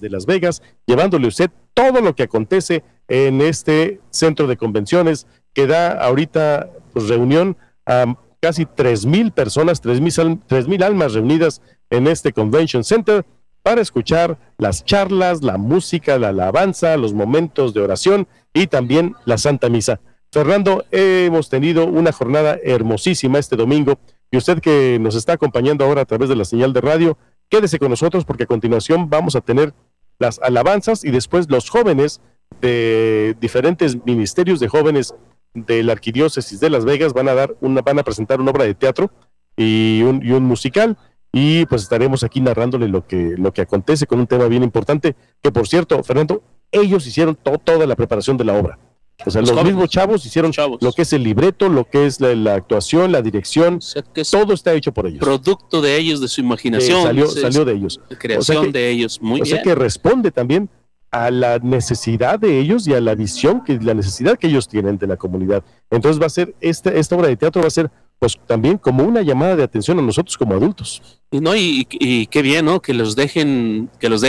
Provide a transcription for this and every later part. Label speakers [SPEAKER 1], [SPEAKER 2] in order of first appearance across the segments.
[SPEAKER 1] desde Las Vegas, llevándole a usted todo lo que acontece en este centro de convenciones que da ahorita pues, reunión a casi 3,000 personas, 3,000 almas reunidas en este Convention Center para escuchar las charlas, la música, la alabanza, los momentos de oración y también la Santa Misa. Fernando, hemos tenido una jornada hermosísima este domingo y usted que nos está acompañando ahora a través de la señal de radio, quédese con nosotros porque a continuación vamos a tener las alabanzas y después los jóvenes de diferentes ministerios de jóvenes de la Arquidiócesis de Las Vegas van a presentar una obra de teatro y un musical, y pues estaremos aquí narrándole lo que acontece con un tema bien importante, que por cierto, Fernando, ellos hicieron toda la preparación de la obra. O sea, los mismos chavos hicieron lo que es el libreto, lo que es la actuación, la dirección, o sea, que todo está hecho por ellos.
[SPEAKER 2] Producto de ellos, de su imaginación.
[SPEAKER 1] Salió de ellos.
[SPEAKER 2] Creación de ellos, muy bien.
[SPEAKER 1] O sea que responde también a la necesidad de ellos y a la visión, la necesidad que ellos tienen de la comunidad. Entonces va a ser, esta obra de teatro va a ser pues también como una llamada de atención a nosotros como adultos.
[SPEAKER 2] Y qué bien, ¿no? Que los dejen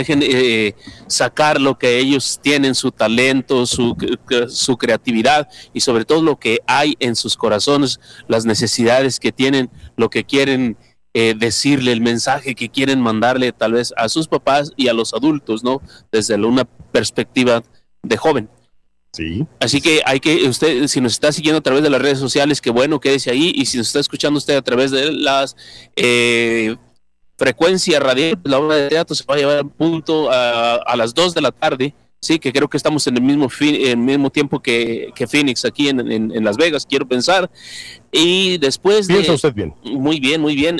[SPEAKER 2] sacar lo que ellos tienen, su talento, su creatividad y sobre todo lo que hay en sus corazones, las necesidades que tienen, lo que quieren decirle, el mensaje que quieren mandarle tal vez a sus papás y a los adultos, ¿no? Desde una perspectiva de joven.
[SPEAKER 1] Sí.
[SPEAKER 2] Así que usted, si nos está siguiendo a través de las redes sociales, qué bueno, quédese ahí, y si nos está escuchando usted a través de las frecuencias radiales, la obra de teatro se va a llevar a punto a las 2 de la tarde, sí, que creo que estamos en el mismo tiempo que Phoenix aquí en Las Vegas, quiero pensar, y después
[SPEAKER 1] piensa usted bien.
[SPEAKER 2] Muy bien,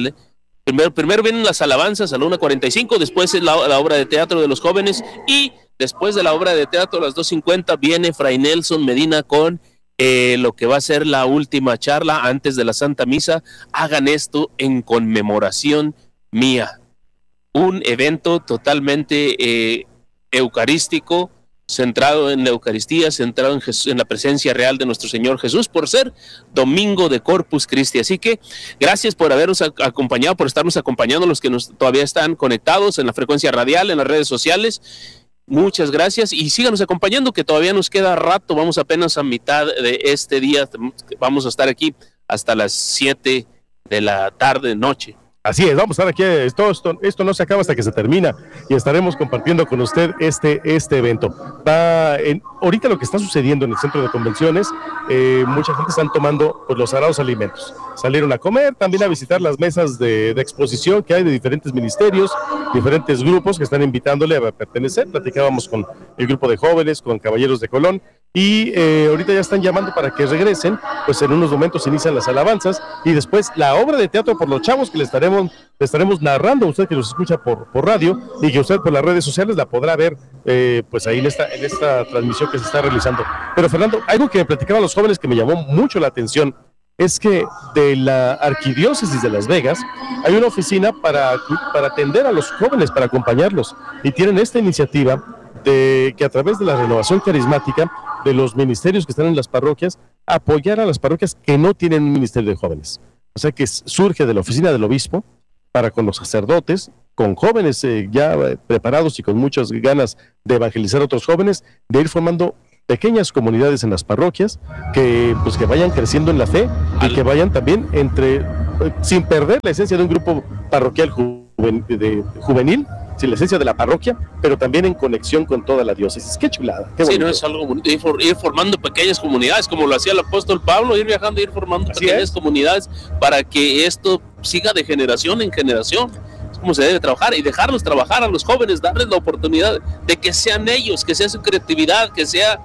[SPEAKER 2] primero vienen las alabanzas a la 1:45, después es la obra de teatro de los jóvenes, y después de la obra de teatro a las 2:50 viene Fray Nelson Medina con lo que va a ser la última charla antes de la Santa Misa. Hagan esto en conmemoración mía. Un evento totalmente eucarístico, centrado en la Eucaristía, centrado en la presencia real de nuestro Señor Jesús, por ser domingo de Corpus Christi. Así que gracias por habernos acompañado, por estarnos acompañando, los que todavía están conectados en la frecuencia radial, en las redes sociales. Muchas gracias y síganos acompañando, que todavía nos queda rato, vamos apenas a mitad de este día, vamos a estar aquí hasta las 7 de la tarde, noche.
[SPEAKER 1] Así es, vamos a estar aquí, esto no se acaba hasta que se termina y estaremos compartiendo con usted este evento. Ahorita lo que está sucediendo en el centro de convenciones, mucha gente están tomando pues, los sagrados alimentos. Salieron a comer, también a visitar las mesas de exposición que hay de diferentes ministerios, diferentes grupos que están invitándole a pertenecer. Platicábamos con el grupo de jóvenes, con Caballeros de Colón, y ahorita ya están llamando para que regresen, pues en unos momentos inician las alabanzas y después la obra de teatro por los chavos que le estaremos narrando a usted que nos escucha por radio y que usted por las redes sociales la podrá ver pues ahí en esta transmisión que se está realizando. Pero Fernando, algo que me platicaban los jóvenes que me llamó mucho la atención es que de la Arquidiócesis de Las Vegas hay una oficina para atender a los jóvenes, para acompañarlos, y tienen esta iniciativa de que a través de la renovación carismática de los ministerios que están en las parroquias, apoyar a las parroquias que no tienen un ministerio de jóvenes. O sea que surge de la oficina del obispo para con los sacerdotes, con jóvenes ya preparados y con muchas ganas de evangelizar a otros jóvenes, de ir formando pequeñas comunidades en las parroquias que vayan creciendo en la fe y que vayan también sin perder la esencia de un grupo parroquial juvenil, sin la esencia de la parroquia, pero también en conexión con toda la diócesis. ¡Qué chulada! Qué bonito.
[SPEAKER 2] Sí, no es algo bonito, ir formando pequeñas comunidades, como lo hacía el apóstol Pablo, ir viajando, ir formando pequeñas comunidades para que esto siga de generación en generación. Es como se debe trabajar, y dejarlos trabajar a los jóvenes, darles la oportunidad de que sean ellos, que sea su creatividad, que sea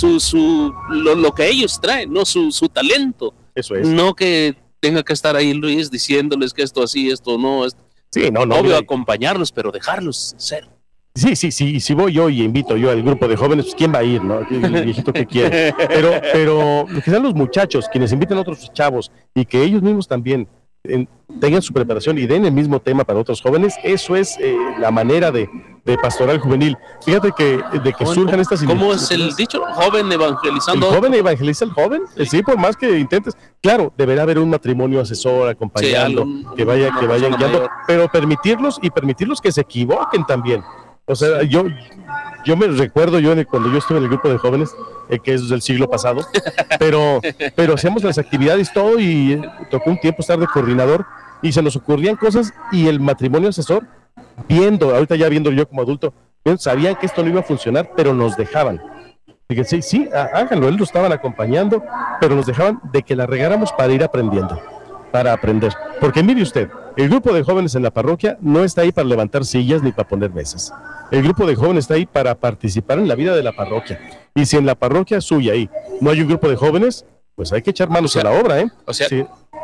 [SPEAKER 2] lo que ellos traen, no su talento.
[SPEAKER 1] Eso es.
[SPEAKER 2] No que tenga que estar ahí Luis diciéndoles que esto así, esto no.
[SPEAKER 1] Sí, no,
[SPEAKER 2] obvio, acompañarlos, pero dejarlos ser.
[SPEAKER 1] Sí, si voy yo y invito yo al grupo de jóvenes, pues ¿quién va a ir, no? El viejito que quiere. Pero que sean los muchachos quienes inviten a otros chavos y que ellos mismos también tengan su preparación y den el mismo tema para otros jóvenes. Eso es la manera de pastoral juvenil. Fíjate que surjan estas
[SPEAKER 2] iniciativas. ¿Cómo es el dicho? Joven evangelizando.
[SPEAKER 1] El joven evangeliza al joven. Sí, por más que intentes. Claro, deberá haber un matrimonio asesor acompañando, que vaya guiando, pero permitirlos que se equivoquen también. O sea, yo me recuerdo cuando yo estuve en el grupo de jóvenes, que es del siglo pasado, pero hacíamos las actividades todo y tocó un tiempo estar de coordinador y se nos ocurrían cosas y el matrimonio asesor, ahorita ya viendo yo como adulto, sabían que esto no iba a funcionar, pero nos dejaban. Dije, sí, háganlo, él lo estaban acompañando, pero nos dejaban de que la regáramos para ir aprendiendo, para aprender. Porque mire usted, el grupo de jóvenes en la parroquia no está ahí para levantar sillas ni para poner mesas. El grupo de jóvenes está ahí para participar en la vida de la parroquia. Y si en la parroquia suya ahí no hay un grupo de jóvenes, pues hay que echar manos a la obra, ¿eh?
[SPEAKER 2] O sea,
[SPEAKER 1] sí.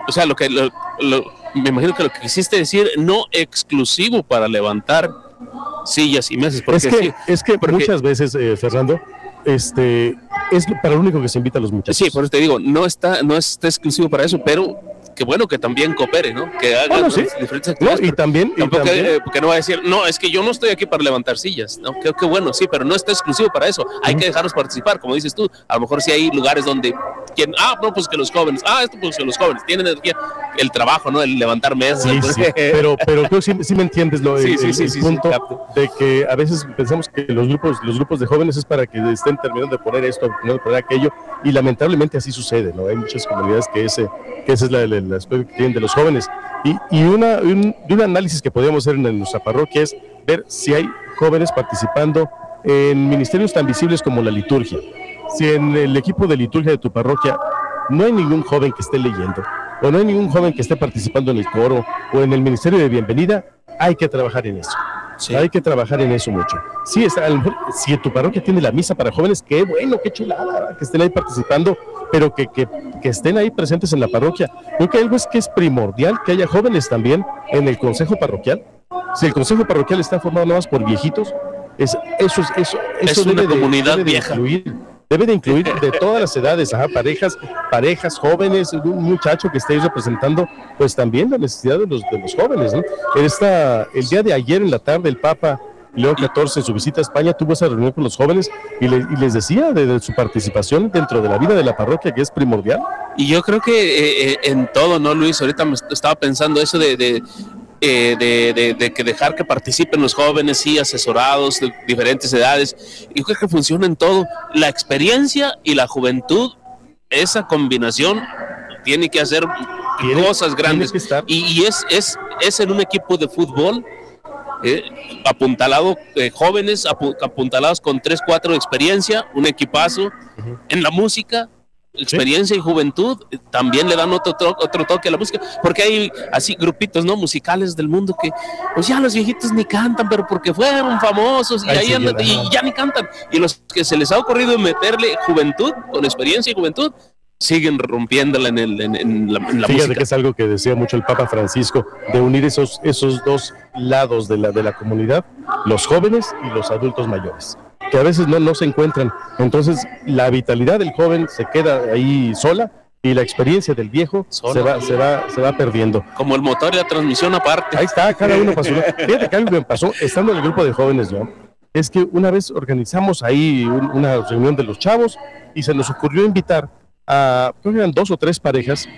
[SPEAKER 2] Me imagino que lo que quisiste decir, no exclusivo para levantar sillas y mesas. Porque
[SPEAKER 1] porque muchas veces, Fernando, es para lo único que se invita a los muchachos.
[SPEAKER 2] Sí, por eso te digo, no está exclusivo para eso, pero qué bueno que también coopere, ¿no? Que haga diferentes actividades.
[SPEAKER 1] No, y también,
[SPEAKER 2] porque no va a decir, no, es que yo no estoy aquí para levantar sillas, ¿no? Qué bueno, sí, pero no está exclusivo para eso. Hay que dejarlos participar, como dices tú. A lo mejor sí hay lugares donde pues que los jóvenes, pues que los jóvenes tienen energía, el trabajo, ¿no? El levantar mesas.
[SPEAKER 1] Sí, pero creo que sí me entiendes el punto de que a veces pensamos que los grupos de jóvenes es para que estén terminando de poner esto, de poner aquello, y lamentablemente así sucede, ¿no? Hay muchas comunidades que esa es el aspecto que tienen de los jóvenes. Y un análisis que podríamos hacer en nuestra parroquia es ver si hay jóvenes participando en ministerios tan visibles como la liturgia. Si en el equipo de liturgia de tu parroquia no hay ningún joven que esté leyendo, o no hay ningún joven que esté participando en el coro, o en el ministerio de bienvenida, hay que trabajar en eso. Sí. Hay que trabajar en eso mucho. Sí, a lo mejor, si en tu parroquia tiene la misa para jóvenes, qué bueno, qué chulada, que estén ahí participando, pero que estén ahí presentes en la parroquia. Creo que algo es que es primordial que haya jóvenes también en el consejo parroquial. Si el consejo parroquial está formado nada más por viejitos, eso
[SPEAKER 2] es una comunidad vieja.
[SPEAKER 1] Debe de incluir de todas las edades, parejas, jóvenes, un muchacho que esté ahí representando, pues también la necesidad de los jóvenes, ¿no? El día de ayer en la tarde el Papa León XIV en su visita a España tuvo esa reunión con los jóvenes y les decía de su participación dentro de la vida de la parroquia, que es primordial.
[SPEAKER 2] Y yo creo que en todo, ¿no, Luis? Ahorita me estaba pensando eso de que dejar que participen los jóvenes, sí, asesorados de diferentes edades. Yo creo que funciona en todo. La experiencia y la juventud, esa combinación tiene que hacer cosas grandes. Y es en un equipo de fútbol apuntalado, jóvenes apuntalados con 3-4 de experiencia, un equipazo. En la música, experiencia y juventud también le dan otro toque a la música, porque hay así grupitos, ¿no?, musicales del mundo que pues ya los viejitos ni cantan, pero porque fueron famosos y ya ni cantan, y los que se les ha ocurrido meterle juventud con experiencia y juventud siguen rompiéndola en la música.
[SPEAKER 1] Fíjate que es algo que decía mucho el Papa Francisco, de unir esos dos lados de la comunidad, los jóvenes y los adultos mayores, que a veces no se encuentran. Entonces la vitalidad del joven se queda ahí sola y la experiencia del viejo se va perdiendo.
[SPEAKER 2] Como el motor y la transmisión aparte.
[SPEAKER 1] Ahí está, cada uno pasó. Fíjate que algo que me pasó estando en el grupo de jóvenes, ¿no? Es que una vez organizamos ahí una reunión de los chavos y se nos ocurrió invitar creo que eran 2 o 3 parejas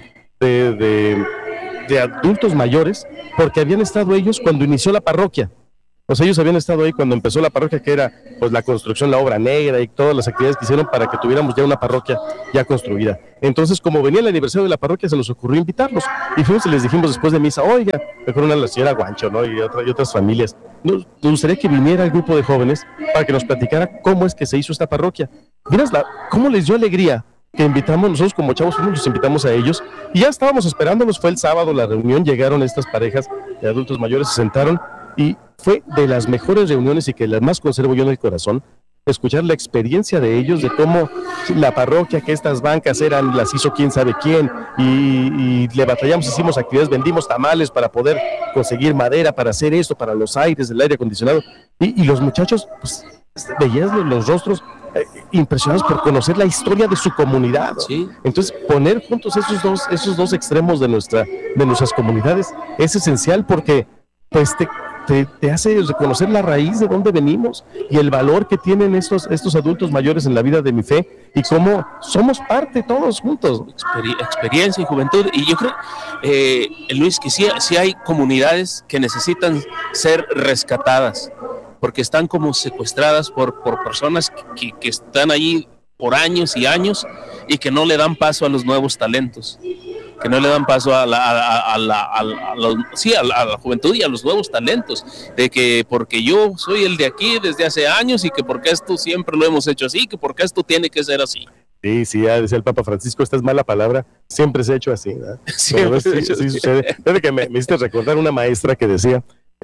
[SPEAKER 1] de adultos mayores, porque habían estado ellos cuando inició la parroquia. O sea, ellos habían estado ahí cuando empezó la parroquia, que era pues la construcción, la obra negra y todas las actividades que hicieron para que tuviéramos ya una parroquia ya construida. Entonces, como venía el aniversario de la parroquia, se nos ocurrió invitarlos. Y fuimos y les dijimos después de misa, oiga, mejor una la señora Guancho, ¿no? Y otras familias. Nos gustaría que viniera el grupo de jóvenes para que nos platicara cómo es que se hizo esta parroquia. Miras cómo les dio alegría que invitamos, nosotros como chavos los invitamos a ellos y ya estábamos esperándolos. Fue el sábado la reunión, llegaron estas parejas de adultos mayores, se sentaron y fue de las mejores reuniones y que las más conservo yo en el corazón, escuchar la experiencia de ellos, de cómo la parroquia, que estas bancas las hizo quién sabe quién, y le batallamos, hicimos actividades, vendimos tamales para poder conseguir madera para hacer esto, para los aires, el aire acondicionado, y los muchachos, pues, veías los rostros impresionados por conocer la historia de su comunidad, ¿no? Sí. Entonces poner juntos esos dos extremos de nuestras comunidades es esencial, porque pues te hace reconocer la raíz de dónde venimos y el valor que tienen estos adultos mayores en la vida de mi fe y cómo somos parte todos juntos.
[SPEAKER 2] Experiencia y juventud. Y yo creo, Luis, que sí hay comunidades que necesitan ser rescatadas. porque están como secuestradas por personas que están ahí por años y años y que no le dan paso a los nuevos talentos, que no le dan paso a la juventud y a los nuevos talentos, de que porque yo soy el de aquí desde hace años y que porque esto siempre lo hemos hecho así, que porque esto tiene que ser así.
[SPEAKER 1] Sí, sí, ya decía el Papa Francisco, esta es mala palabra, siempre se ha hecho así, ¿verdad?
[SPEAKER 2] Siempre
[SPEAKER 1] sí, sí sucede. Desde que me hiciste recordar una maestra que decía,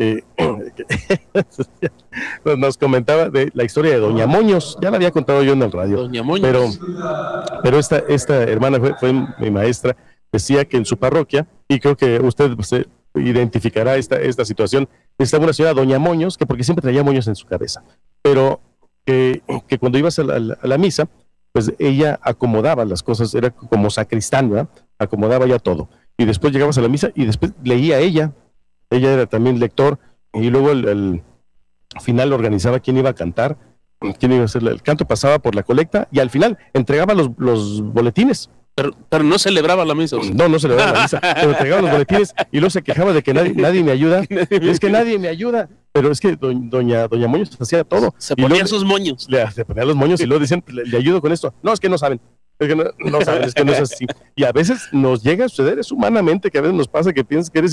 [SPEAKER 1] nos comentaba de la historia de Doña Moños, ya la había contado yo en el radio,
[SPEAKER 2] Doña Moños.
[SPEAKER 1] pero esta hermana fue mi maestra, decía que en su parroquia, y creo que usted identificará esta situación, estaba una señora Doña Moños, que porque siempre traía moños en su cabeza, pero que cuando ibas a la misa, pues ella acomodaba las cosas, era como sacristán, ¿verdad? Acomodaba ya todo. Y después llegabas a la misa y después leía ella era también lector, y luego al final organizaba quién iba a cantar, quién iba a hacer el canto, pasaba por la colecta y al final entregaba los boletines.
[SPEAKER 2] Pero no celebraba la misa.
[SPEAKER 1] No celebraba la misa, pero entregaba los boletines y luego se quejaba de que nadie me ayuda. Es que nadie me ayuda. Pero es que doña Moños hacía todo.
[SPEAKER 2] Se ponía sus moños.
[SPEAKER 1] Se ponía los moños y luego decían, le ayudo con esto. No, es que no saben. Es que no saben, es que no es así. Y a veces nos llega a suceder, es humanamente, que a veces nos pasa que piensas que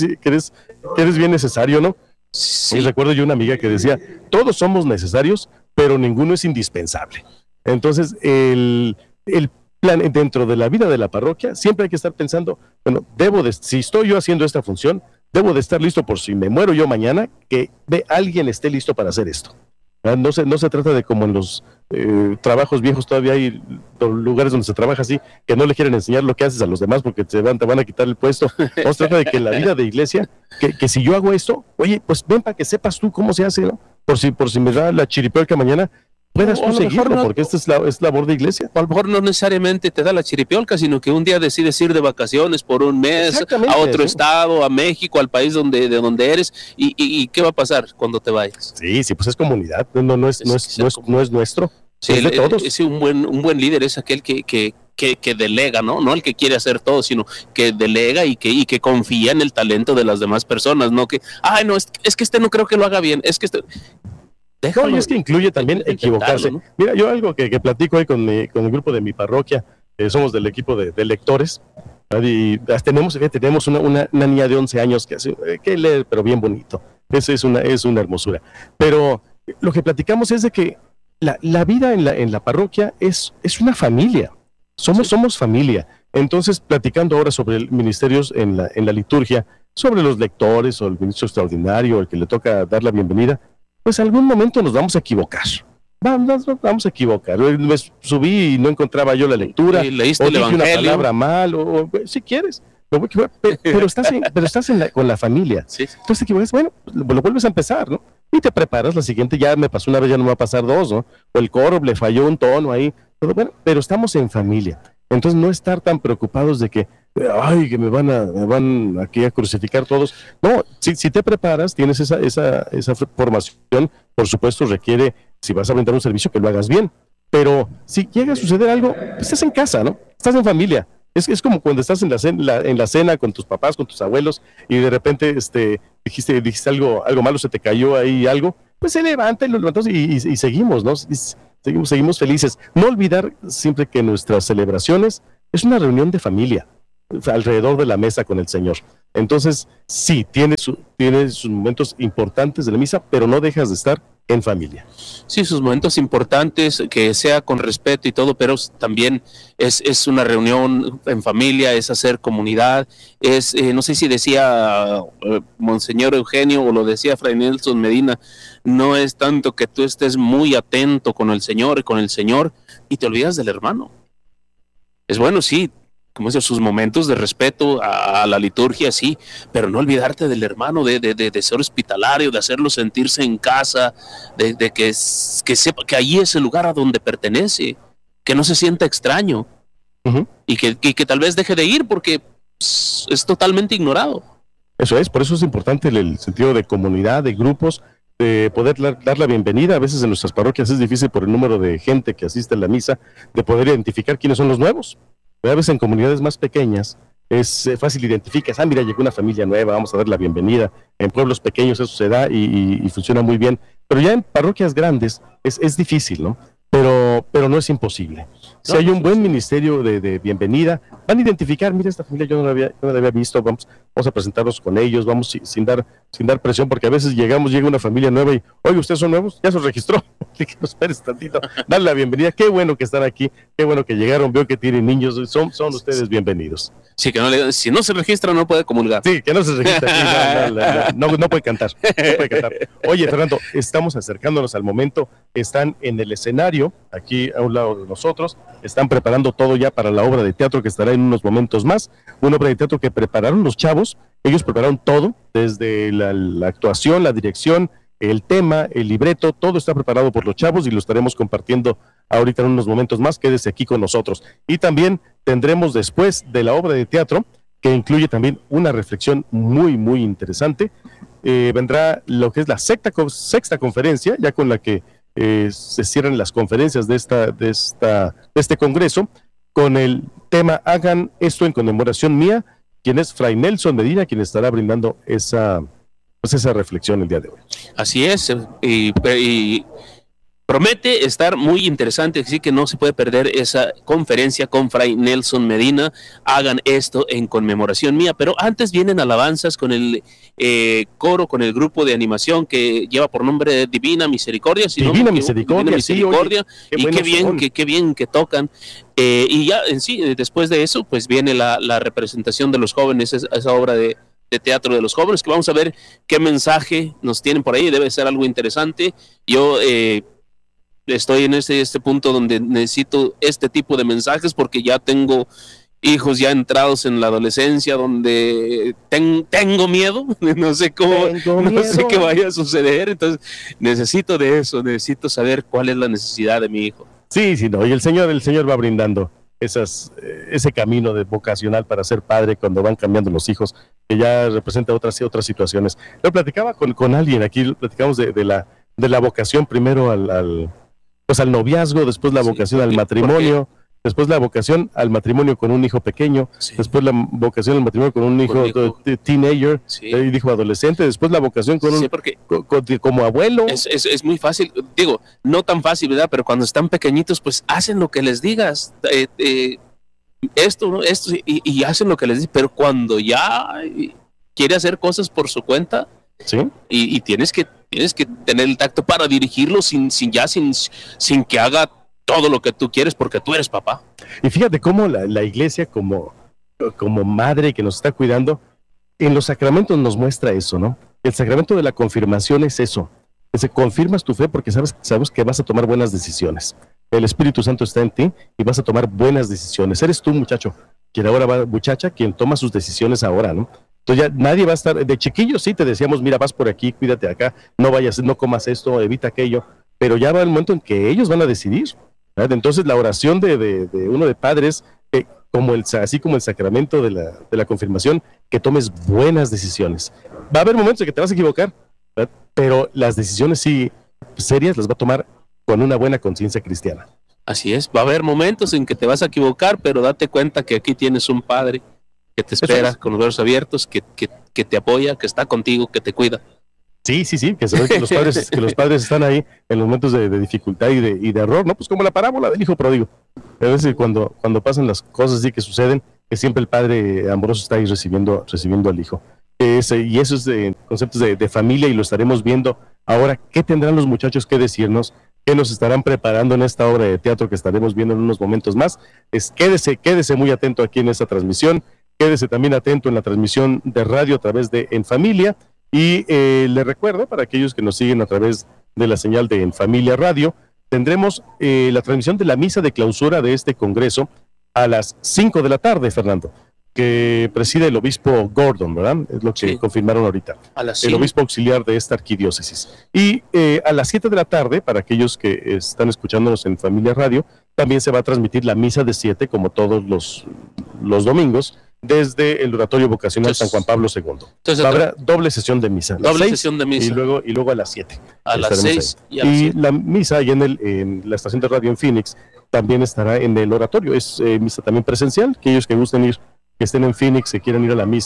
[SPEAKER 1] eres bien necesario, ¿no? Sí. Y recuerdo yo una amiga que decía, todos somos necesarios, pero ninguno es indispensable. Entonces, el plan dentro de la vida de la parroquia, siempre hay que estar pensando, bueno, si estoy yo haciendo esta función, debo de estar listo por si me muero yo mañana, que alguien esté listo para hacer esto. No se trata de como en los trabajos viejos, todavía hay lugares donde se trabaja así, que no le quieren enseñar lo que haces a los demás porque te van a quitar el puesto. No se trata de que en la vida de iglesia, que si yo hago esto, oye, pues ven para que sepas tú cómo se hace, ¿no? Por si me da la chiripiolca mañana, puedas tú seguirlo, porque esta es labor de iglesia.
[SPEAKER 2] A lo mejor no necesariamente te da la chiripiolca, sino que un día decides ir de vacaciones por un mes a otro estado, a México, al país de donde eres, y ¿qué va a pasar cuando te vayas?
[SPEAKER 1] Sí, pues es comunidad, no es nuestro. Sí, es de todos.
[SPEAKER 2] Es un buen líder, es aquel que delega, ¿no? El que quiere hacer todo, sino que delega y que confía en el talento de las demás personas, no que, no, es que este no creo que lo haga bien, es que este...
[SPEAKER 1] Déjalo, y es que incluye también equivocarse, ¿no? Mira, yo algo que platico hoy con el grupo de mi parroquia, somos del equipo de lectores, y tenemos una niña de 11 años que lee, pero bien bonito, es una hermosura, pero lo que platicamos es de que la vida en la parroquia es una familia, somos familia. Entonces, platicando ahora sobre ministerios en la liturgia, sobre los lectores o el ministro extraordinario, el que le toca dar la bienvenida, pues en algún momento nos vamos a equivocar. Vamos a equivocar. Me subí y no encontraba yo la lectura,
[SPEAKER 2] leíste
[SPEAKER 1] o
[SPEAKER 2] el
[SPEAKER 1] dije
[SPEAKER 2] Evangelio.
[SPEAKER 1] una palabra mal, o si quieres, pero estás con la familia.
[SPEAKER 2] Sí.
[SPEAKER 1] Entonces te equivocas, bueno, lo vuelves a empezar, ¿no? Y te preparas la siguiente, ya me pasó una vez, ya no me va a pasar dos, ¿no? O el coro le falló un tono ahí, pero estamos en familia. Entonces no estar tan preocupados de que que me van aquí a crucificar todos. No, si te preparas, tienes esa formación, por supuesto requiere, si vas a brindar un servicio, que lo hagas bien. Pero si llega a suceder algo, pues estás en casa, ¿no? Estás en familia. Es como cuando estás en la cena con tus papás, con tus abuelos, y de repente dijiste algo malo, se te cayó ahí algo, pues se levanta y lo levantamos y seguimos, ¿no? Seguimos felices. No olvidar siempre que nuestras celebraciones es una reunión de familia, alrededor de la mesa con el Señor. Entonces, sí, tiene sus momentos importantes de la misa, pero no dejas de estar en familia.
[SPEAKER 2] Sí, sus momentos importantes, que sea con respeto y todo, pero también es una reunión en familia, es hacer comunidad, no sé si decía Monseñor Eugenio o lo decía Fray Nelson Medina, no es tanto que tú estés muy atento con el Señor y te olvidas del hermano. Es bueno, sí, como dice, sus momentos de respeto a la liturgia, sí, pero no olvidarte del hermano, de ser hospitalario, de hacerlo sentirse en casa, de que sepa que allí es el lugar a donde pertenece, que no se sienta extraño, uh-huh, y que tal vez deje de ir porque es totalmente ignorado.
[SPEAKER 1] Eso es, por eso es importante el sentido de comunidad, de grupos, de poder dar la bienvenida. A veces en nuestras parroquias es difícil por el número de gente que asiste a la misa, de poder identificar quiénes son los nuevos. A veces en comunidades más pequeñas es fácil identificar, mira, llegó una familia nueva, vamos a dar la bienvenida. En pueblos pequeños eso se da y funciona muy bien, pero ya en parroquias grandes es difícil, ¿no? Pero no es imposible. Si hay un buen ministerio de bienvenida, van a identificar, mira, esta familia yo no la había visto, vamos a presentarnos con ellos, vamos sin dar presión, porque a veces llega una familia nueva y, oye, ¿ustedes son nuevos? Ya se registró. Que nos esperes tantito, dale la bienvenida, qué bueno que están aquí, qué bueno que llegaron, veo que tienen niños, son ustedes bienvenidos.
[SPEAKER 2] Sí, que si no se registra no puede comulgar.
[SPEAKER 1] Sí, que no se registra aquí, no puede cantar, no puede cantar. Oye, Fernando, estamos acercándonos al momento, están en el escenario, aquí a un lado de nosotros, están preparando todo ya para la obra de teatro que estará en unos momentos más, una obra de teatro que prepararon los chavos, ellos prepararon todo, desde la actuación, la dirección, el tema, el libreto, todo está preparado por los chavos y lo estaremos compartiendo ahorita en unos momentos más. Quédese aquí con nosotros. Y también tendremos después de la obra de teatro, que incluye también una reflexión muy, muy interesante, vendrá lo que es la sexta conferencia, ya con la que se cierran las conferencias de este congreso, con el tema Hagan esto en conmemoración mía, quien es Fray Nelson Medina, quien estará brindando esa reflexión el día de hoy.
[SPEAKER 2] Así es, y promete estar muy interesante, así que no se puede perder esa conferencia con Fray Nelson Medina. Hagan esto en conmemoración mía, pero antes vienen alabanzas con el coro, con el grupo de animación que lleva por nombre Divina Misericordia.
[SPEAKER 1] Divina Misericordia,
[SPEAKER 2] sí, oye, y qué bien que tocan. Y ya en sí, después de eso, pues viene la representación de los jóvenes, esa obra de teatro de los jóvenes, que vamos a ver qué mensaje nos tienen por ahí, debe ser algo interesante. Yo estoy en este punto donde necesito este tipo de mensajes porque ya tengo hijos ya entrados en la adolescencia, donde tengo miedo, no sé qué vaya a suceder, entonces necesito de eso, necesito saber cuál es la necesidad de mi hijo.
[SPEAKER 1] Sí, no, y el Señor va brindando ese camino de vocacional para ser padre cuando van cambiando los hijos, que ya representa otras situaciones. Lo platicaba con alguien aquí, platicamos de la vocación primero al noviazgo, después la vocación al matrimonio, después la vocación al matrimonio con un hijo pequeño, después la vocación al matrimonio con un hijo teenager, dijo adolescente, después la vocación como abuelo.
[SPEAKER 2] Es muy fácil, digo, no tan fácil, ¿verdad? Pero cuando están pequeñitos, pues hacen lo que les digas, esto y hacen lo que les digas, pero cuando ya quiere hacer cosas por su cuenta, y tienes que tener el tacto para dirigirlo sin que haga todo lo que tú quieres porque tú eres papá.
[SPEAKER 1] Y fíjate cómo la iglesia como madre que nos está cuidando, en los sacramentos nos muestra eso, ¿no? El sacramento de la confirmación es eso. Confirmas tu fe porque sabes que vas a tomar buenas decisiones. El Espíritu Santo está en ti y vas a tomar buenas decisiones. Eres tú, muchacho, quien toma sus decisiones ahora, ¿no? Entonces ya nadie va a estar, de chiquillos sí te decíamos, mira, vas por aquí, cuídate acá, no comas esto, evita aquello, pero ya va el momento en que ellos van a decidir, ¿verdad? Entonces la oración de uno de padres, así como el sacramento de la confirmación, que tomes buenas decisiones. Va a haber momentos en que te vas a equivocar, ¿verdad? Pero las decisiones sí serias las va a tomar con una buena conciencia cristiana.
[SPEAKER 2] Así es, va a haber momentos en que te vas a equivocar, pero date cuenta que aquí tienes un padre que te espera con los brazos abiertos, que te apoya, que está contigo, que te cuida.
[SPEAKER 1] Sí, que se ve que los padres están ahí en los momentos de dificultad y de error, ¿no? Pues como la parábola del hijo pródigo. A veces cuando pasan las cosas así que suceden, que siempre el padre amoroso está ahí recibiendo al hijo. Y eso es de conceptos de familia, y lo estaremos viendo ahora. ¿Qué tendrán los muchachos que decirnos? ¿Qué nos estarán preparando en esta obra de teatro que estaremos viendo en unos momentos más? Quédese muy atento aquí en esta transmisión. Quédese también atento en la transmisión de radio a través de En Familia. Y le recuerdo, para aquellos que nos siguen a través de la señal de En Familia Radio, tendremos la transmisión de la misa de clausura de este congreso a las 5 de la tarde, Fernando, que preside el obispo Gordon, ¿verdad? Es lo que confirmaron ahorita. El obispo auxiliar de esta arquidiócesis. Y a las 7 de la tarde, para aquellos que están escuchándonos en Familia Radio, también se va a transmitir la misa de 7, como todos los domingos, desde el oratorio vocacional San Juan Pablo II. Entonces habrá doble sesión de misa.
[SPEAKER 2] Sesión de misa.
[SPEAKER 1] Y luego a las 7.
[SPEAKER 2] A las 6
[SPEAKER 1] y a las 7. Y la misa ahí en la estación de radio en Phoenix también estará en el oratorio. Es misa también presencial. Aquellos que gusten ir, que estén en Phoenix, que quieran ir a la misa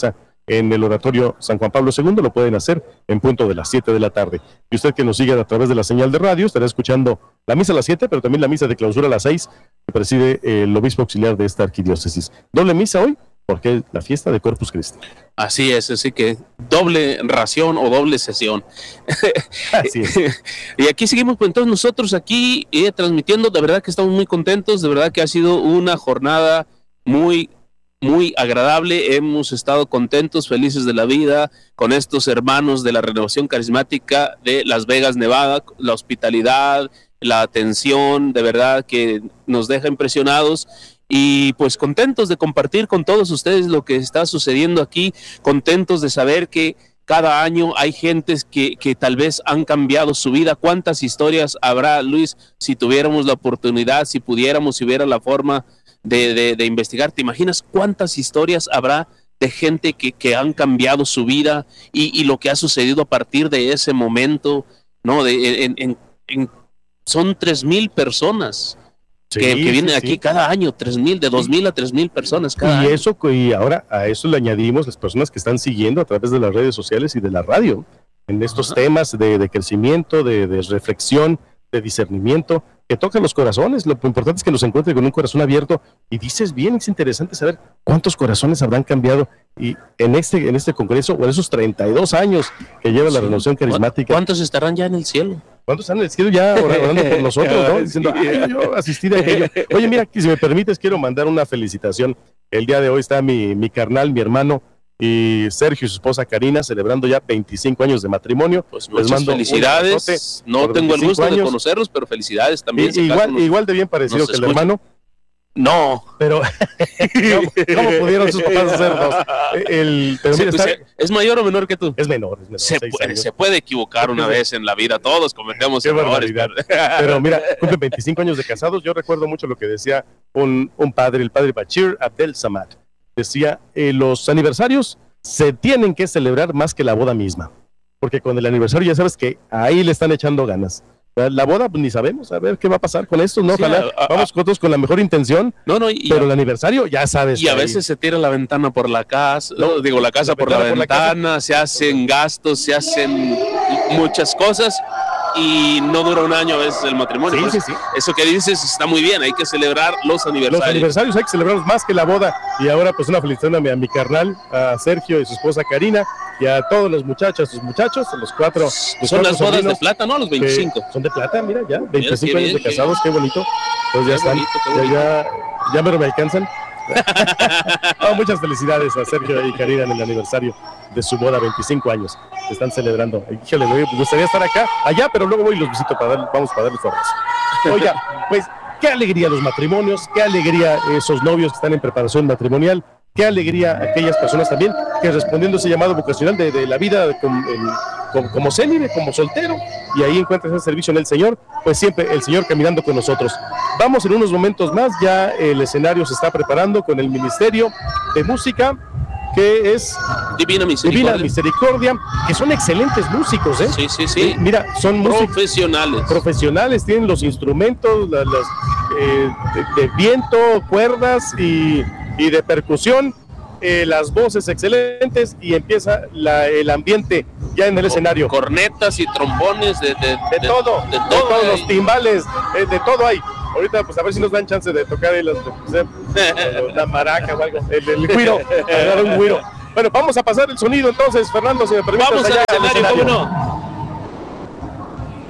[SPEAKER 1] en el Oratorio San Juan Pablo II. Lo pueden hacer en punto de las 7 de la tarde. Y usted que nos sigue a través de la señal de radio estará escuchando la misa a las 7, pero también la misa de clausura a las 6, que preside el obispo auxiliar de esta arquidiócesis. Doble misa hoy, porque es la fiesta de Corpus Christi.
[SPEAKER 2] Así es, así que doble ración o doble sesión.
[SPEAKER 1] Así es.
[SPEAKER 2] Y aquí seguimos, pues entonces nosotros aquí transmitiendo, de verdad que estamos muy contentos, de verdad que ha sido una jornada muy agradable, hemos estado contentos, felices de la vida con estos hermanos de la Renovación Carismática de Las Vegas, Nevada, la hospitalidad, la atención, de verdad que nos deja impresionados. Y pues contentos de compartir con todos ustedes lo que está sucediendo aquí, contentos de saber que cada año hay gentes que tal vez han cambiado su vida. ¿Cuántas historias habrá, Luis, si tuviéramos la oportunidad, si pudiéramos, si hubiera la forma de investigar? ¿Te imaginas cuántas historias habrá de gente que han cambiado su vida y lo que ha sucedido a partir de ese momento, ¿no? Son 3,000 personas. Sí, que vienen aquí cada año, 3,000, de 2,000 a 3,000 personas cada año.
[SPEAKER 1] Y ahora a eso le añadimos las personas que están siguiendo a través de las redes sociales y de la radio, en estos temas de crecimiento, de reflexión, de discernimiento, que tocan los corazones. Lo importante es que los encuentre con un corazón abierto, y dices bien, es interesante saber cuántos corazones habrán cambiado y en este congreso, o en esos 32 años que lleva la Renovación Carismática.
[SPEAKER 2] ¿Cuántos estarán ya en el cielo?
[SPEAKER 1] ¿Cuántos están en el cielo ya orando por nosotros, ¿no? Diciendo, yo asistí a aquello. Oye, mira, si me permites, quiero mandar una felicitación. El día de hoy está mi carnal, mi hermano, y Sergio y su esposa Karina, celebrando ya 25 años de matrimonio.
[SPEAKER 2] Pues muchas mando felicidades. No tengo el gusto de conocerlos, pero felicidades también.
[SPEAKER 1] Igual de bien parecido que el hermano.
[SPEAKER 2] No.
[SPEAKER 1] Pero, ¿cómo pudieron sus papás hacerlo? Pero mira,
[SPEAKER 2] ¿es mayor o menor que tú?
[SPEAKER 1] Es menor.
[SPEAKER 2] Se puede equivocar una vez en la vida, todos cometemos errores.
[SPEAKER 1] Pero mira, cumplen 25 años de casados. Yo recuerdo mucho lo que decía un padre, el padre Bachir Abdel Samad. Decía, los aniversarios se tienen que celebrar más que la boda misma, porque con el aniversario ya sabes que ahí le están echando ganas. La boda, pues, ni sabemos, a ver qué va a pasar con esto, ¿no? Ojalá vamos todos con la mejor intención, pero el aniversario ya sabes.
[SPEAKER 2] Y a veces se tira la ventana por la casa, la casa por la ventana, se hacen gastos, se hacen muchas cosas, y no dura un año a veces el matrimonio. Sí. Eso que dices está muy bien, hay que celebrar los aniversarios.
[SPEAKER 1] Los aniversarios hay que celebrarlos más que la boda. Y ahora pues una felicitación a mi carnal, a Sergio y su esposa Karina, y a todos los muchachos, los cuatro.
[SPEAKER 2] Son las bodas de plata, ¿no? Los 25.
[SPEAKER 1] Son de plata, mira, ya, 25 años de casados, qué bonito. Pues ya están, ya me alcanzan. Muchas felicidades a Sergio y Karina en el aniversario de su boda, 25 años que están celebrando. Híjole, me gustaría estar allá, pero luego voy y los visito vamos para darles un abrazo. Oiga, pues qué alegría los matrimonios, qué alegría esos novios que están en preparación matrimonial, qué alegría aquellas personas también que respondiendo a ese llamado vocacional de la vida como célibe, como soltero, y ahí encuentras ese servicio en el Señor, pues siempre el Señor caminando con nosotros. Vamos en unos momentos más, ya el escenario se está preparando con el Ministerio de Música, que es
[SPEAKER 2] Divina
[SPEAKER 1] Misericordia, que son excelentes músicos, ¿eh?
[SPEAKER 2] Sí.
[SPEAKER 1] Mira, son
[SPEAKER 2] profesionales,
[SPEAKER 1] tienen los instrumentos, de viento, cuerdas y de percusión, las voces excelentes, y empieza el ambiente ya en el escenario.
[SPEAKER 2] Cornetas y trombones, de todo,
[SPEAKER 1] todos los timbales, de todo hay. Ahorita, pues a ver si nos dan chance de tocar la maraca o algo, el güiro, agarrar un güiro. Bueno, vamos a pasar el sonido entonces, Fernando, si me permites.
[SPEAKER 2] Vamos al escenario, ¿cómo no?